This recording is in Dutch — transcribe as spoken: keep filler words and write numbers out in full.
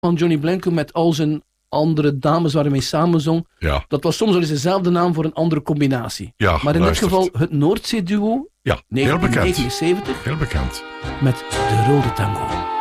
van Johnny Blanco met al zijn andere dames waarmee hij samenzong. Ja. Dat was soms wel eens dezelfde naam voor een andere combinatie. Ja, maar in luistert. dit geval het Noordzee-duo, Ja, heel bekend. negentien negenenzeventig, Heel bekend. met De Rode Tango.